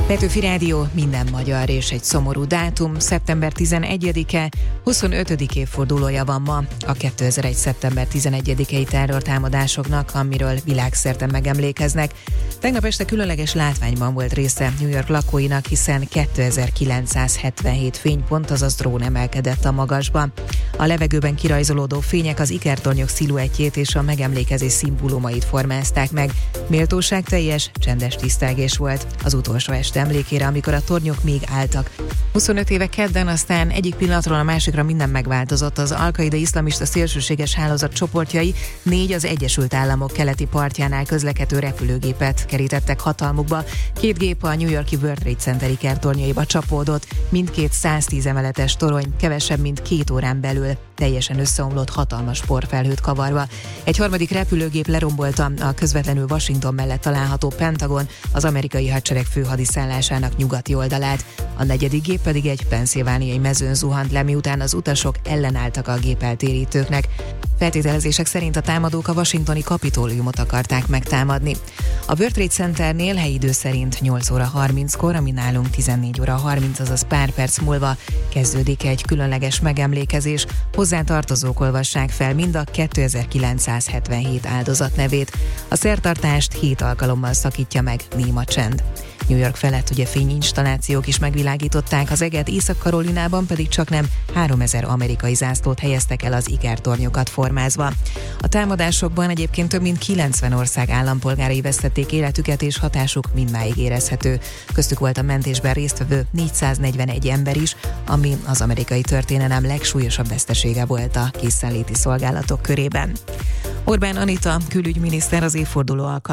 Petőfi Rádió, minden magyar és egy szomorú dátum, szeptember 11-e, 25. évfordulója van ma a 2001. szeptember 11-i terrortámadásoknak, amiről világszerte megemlékeznek. Tegnap este különleges látványban volt része New York lakóinak, hiszen 2977 fénypont, azaz drón emelkedett a magasba. A levegőben kirajzolódó fények az ikertornyok sziluettjét és a megemlékezés szimbólumait formázták meg. Méltóságteljes, csendes tisztelgés volt az utolsó este emlékére, amikor a tornyok még álltak. 25 éve kedden aztán egyik pillanatról a másikra minden megváltozott. Az Al-Qaida iszlamista szélsőséges hálózat csoportjai 4 az Egyesült Államok keleti partjánál közlekedő repülőgépet kerítettek hatalmukba. 2 gép a New York-i World Trade Center ikertornyaiba csapódott, mindkét 110 emeletes torony kevesebb mint 2 órán belül teljesen összeomlott, hatalmas porfelhőt kavarva. Egy harmadik repülőgép lerombolta a közvetlenül Washington mellett található Pentagon, az amerikai hadsereg főhadiszállásának nyugati oldalát. A 4. gép pedig egy pennsylvániai mezőn zuhant le, miután az utasok ellenálltak a gépeltérítőknek. Feltételezések szerint a támadók a washingtoni Kapitóliumot akarták megtámadni. A World Trade Centernél helyi idő szerint 8 óra 30-kor, ami nálunk 14 óra 30, azaz pár perc múlva kezdődik egy különleges megemlékezés. Hozzátartozók olvassák fel mind a 2977 áldozat nevét. A szertartást 7 alkalommal szakítja meg néma csend. New York felett ugye fényinstallációk is megvilágították az eget, Észak-Karolinában pedig csaknem 3000 amerikai zászlót helyeztek el az ikertornyokat formázva. A támadásokban egyébként több mint 90 ország állampolgárai vesztették életüket, és hatásuk mindmáig érezhető. Köztük volt a mentésben résztvevő 441 ember is, ami az amerikai történelem legsúlyosabb vesztesége volt a készenléti szolgálatok körében. Orbán Anita külügyminiszter az évforduló alkalmából